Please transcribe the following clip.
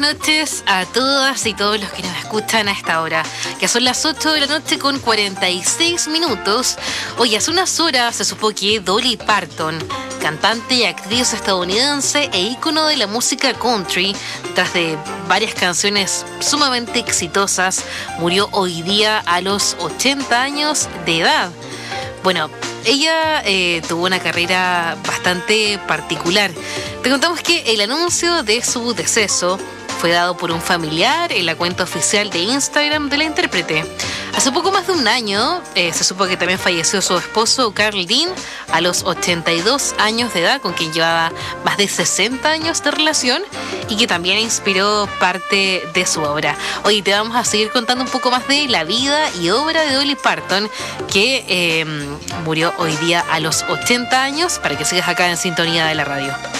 noches a todas y todos los que nos escuchan a esta hora, que son las 8 de la noche con 46 minutos. Hoy hace unas horas se supo que Dolly Parton, cantante y actriz estadounidense e ícono de la música country, tras de varias canciones sumamente exitosas, murió hoy día a los 80 años de edad. Bueno, ella tuvo una carrera bastante particular. Te contamos que el anuncio de su deceso fue dado por un familiar en la cuenta oficial de Instagram de la intérprete. Hace poco más de un año se supo que también falleció su esposo Carl Dean a los 82 años de edad, con quien llevaba más de 60 años de relación y que también inspiró parte de su obra. Hoy te vamos a seguir contando un poco más de la vida y obra de Dolly Parton, que murió hoy día a los 80 años, para que sigas acá en sintonía de la radio.